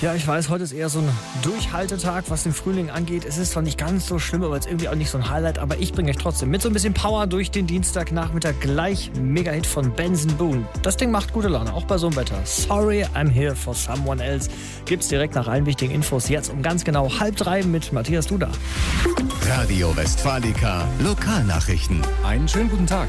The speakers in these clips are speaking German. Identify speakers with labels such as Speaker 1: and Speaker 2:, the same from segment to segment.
Speaker 1: Ja, ich weiß, heute ist eher so ein Durchhaltetag, was den Frühling angeht. Es ist zwar nicht ganz so schlimm, aber jetzt irgendwie auch nicht so ein Highlight. Aber ich bringe euch trotzdem mit so ein bisschen Power durch den Dienstagnachmittag gleich Mega-Hit von Benson Boone. Das Ding macht gute Laune, auch bei so einem Wetter. Sorry, I'm here for someone else. Gibt's direkt nach allen wichtigen Infos jetzt um ganz genau 2:30 mit Matthias Duda.
Speaker 2: Radio Westfalica Lokalnachrichten.
Speaker 3: Einen schönen guten Tag.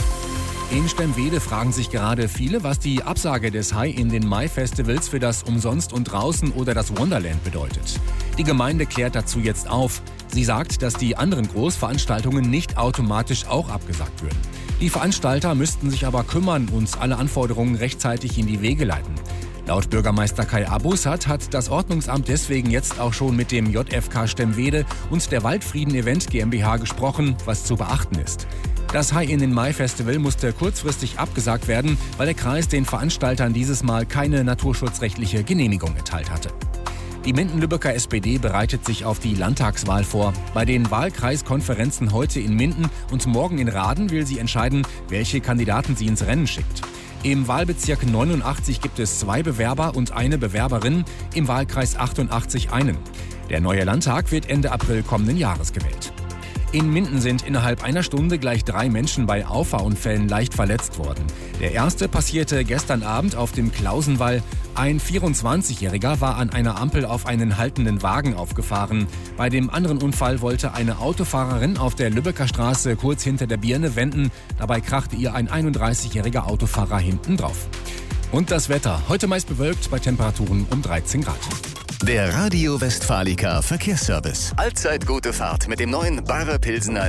Speaker 3: In Stemwede fragen sich gerade viele, was die Absage des High in den Mai-Festivals für das Umsonst und Draußen oder das Wonderland bedeutet. Die Gemeinde klärt dazu jetzt auf. Sie sagt, dass die anderen Großveranstaltungen nicht automatisch auch abgesagt würden. Die Veranstalter müssten sich aber kümmern und alle Anforderungen rechtzeitig in die Wege leiten. Laut Bürgermeister Kai Abus hat das Ordnungsamt deswegen jetzt auch schon mit dem JFK Stemwede und der Waldfrieden Event GmbH gesprochen, was zu beachten ist. Das High in den Mai Festival musste kurzfristig abgesagt werden, weil der Kreis den Veranstaltern dieses Mal keine naturschutzrechtliche Genehmigung erteilt hatte. Die Minden-Lübecker SPD bereitet sich auf die Landtagswahl vor. Bei den Wahlkreiskonferenzen heute in Minden und morgen in Raden will sie entscheiden, welche Kandidaten sie ins Rennen schickt. Im Wahlbezirk 89 gibt es 2 Bewerber und eine Bewerberin, im Wahlkreis 88 einen. Der neue Landtag wird Ende April kommenden Jahres gewählt. In Minden sind innerhalb einer Stunde gleich 3 Menschen bei Auffahrunfällen leicht verletzt worden. Der erste passierte gestern Abend auf dem Klausenwall. Ein 24-Jähriger war an einer Ampel auf einen haltenden Wagen aufgefahren. Bei dem anderen Unfall wollte eine Autofahrerin auf der Lübecker Straße kurz hinter der Birne wenden. Dabei krachte ihr ein 31-jähriger Autofahrer hinten drauf. Und das Wetter. Heute meist bewölkt bei Temperaturen um 13 Grad.
Speaker 2: Der Radio Westfalica Verkehrsservice. Allzeit gute Fahrt mit dem neuen Barre Pilsener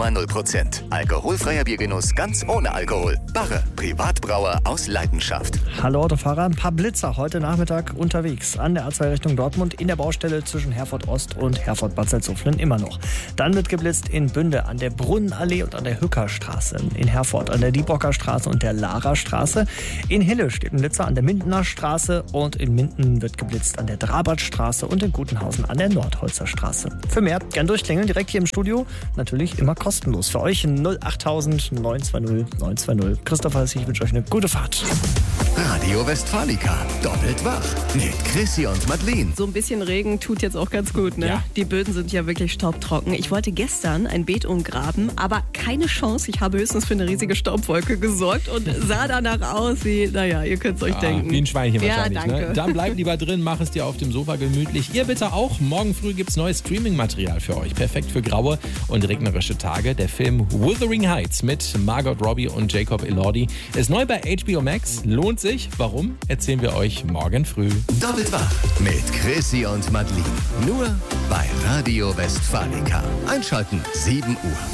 Speaker 2: 0,0%. Alkoholfreier Biergenuss ganz ohne Alkohol. Barre, Privatbrauer aus Leidenschaft.
Speaker 1: Hallo Autofahrer, ein paar Blitzer heute Nachmittag unterwegs. An der A2 Richtung Dortmund in der Baustelle zwischen Herford Ost und Herford-Bad Salzuflen immer noch. Dann wird geblitzt in Bünde an der Brunnenallee und an der Hückerstraße. In Herford an der Diebocker Straße und der Lara Straße. In Hille steht ein Blitzer an der Mindener Straße und in Minden wird geblitzt an der Drabartstraße und in Gutenhausen an der Nordholzer Straße. Für mehr gern durchklingeln, direkt hier im Studio. Natürlich immer kostenlos. Für euch 08000 920 920. Christopher, ich wünsche euch eine gute Fahrt.
Speaker 2: Radio Westfalica. Doppelt wach. Mit Chrissy und Madeleine.
Speaker 4: So ein bisschen Regen tut jetzt auch ganz gut, ne?
Speaker 3: Ja.
Speaker 4: Die Böden sind ja wirklich staubtrocken. Ich wollte gestern ein Beet umgraben, aber keine Chance. Ich habe höchstens für eine riesige Staubwolke gesorgt und sah danach aus wie, naja, ihr könnt es euch denken.
Speaker 5: Wie ein Schweinchen wahrscheinlich.
Speaker 4: Ja, danke.
Speaker 5: Ne? Dann bleib lieber drin, mach es dir auf dem Sofa gemütlich. Ihr bitte auch. Morgen früh gibt's neues Streaming-Material für euch. Perfekt für graue und regnerische Tage. Der Film Wuthering Heights mit Margot Robbie und Jacob Elordi ist neu bei HBO Max. Lohnt sich. Warum? Erzählen wir euch morgen früh.
Speaker 2: Doppelt wach. Mit Chrissy und Madeleine. Nur bei Radio Westfalica. Einschalten 7 Uhr.